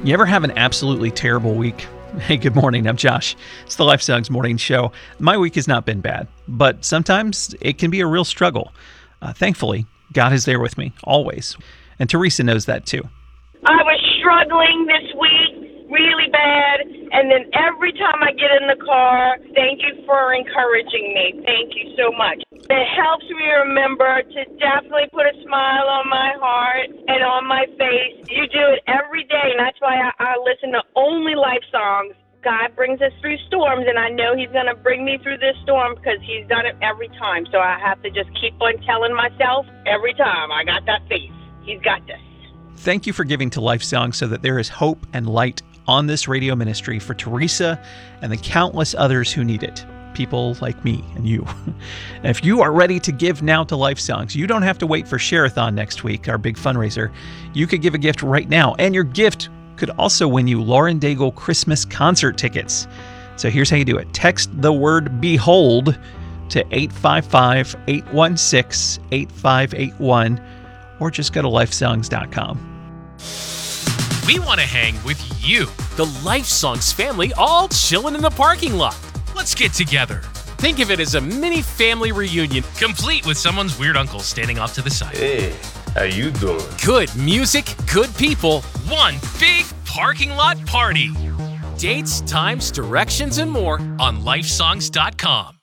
You ever have an absolutely terrible week? Hey, good morning. I'm Josh. It's the Life Songs Morning Show. My week has not been bad, but sometimes it can be a real struggle. Thankfully, God is there with me, always. And Teresa knows that too. I was struggling this week really bad, and then every time I get in the car, thank you for encouraging me. Thank you so much. It helps me remember to definitely put a smile on my heart and on my face. You do it every day, and that's why I listen to only life songs. God brings us through storms, and I know He's going to bring me through this storm because He's done it every time. So I have to just keep on telling myself every time, I got that faith. He's got this. Thank you for giving to Life Songs so that there is hope and light on this radio ministry for Teresa and the countless others who need it. People like me and you. And if you are ready to give now to Life Songs, you don't have to wait for Share-a-thon next week, our big fundraiser. You could give a gift right now, and your gift could also win you Lauren Daigle Christmas concert tickets. So here's how you do it. Text the word BEHOLD to 855-816-8581, or just go to lifesongs.com. We want to hang with you, the Life Songs family, all chilling in the parking lot. Let's get together. Think of it as a mini family reunion, complete with someone's weird uncle standing off to the side. Hey, how you doing? Good music, good people, one big parking lot party. Dates, times, directions, and more on lifesongs.com.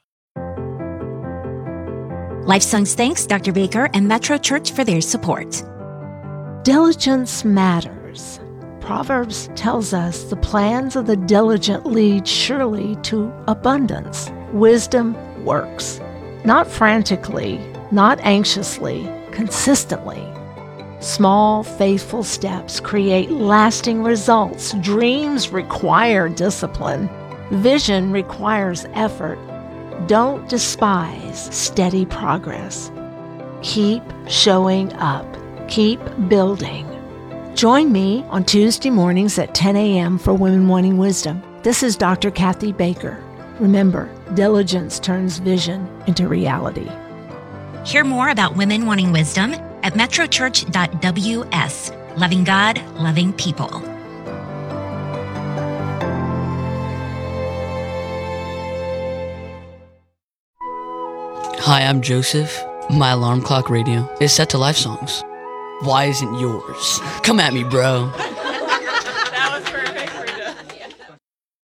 Life Songs thanks Dr. Baker and Metro Church for their support. Diligence matters. Proverbs tells us the plans of the diligent lead surely to abundance. Wisdom works. Not frantically, not anxiously, consistently. Small, faithful steps create lasting results. Dreams require discipline. Vision requires effort. Don't despise steady progress. Keep showing up. Keep building. Join me on Tuesday mornings at 10 a.m. for Women Wanting Wisdom. This is Dr. Kathy Baker. Remember, diligence turns vision into reality. Hear more about Women Wanting Wisdom at metrochurch.ws. Loving God, loving people. Hi, I'm Joseph. My alarm clock radio is set to Life Songs. Why isn't yours? Come at me, bro.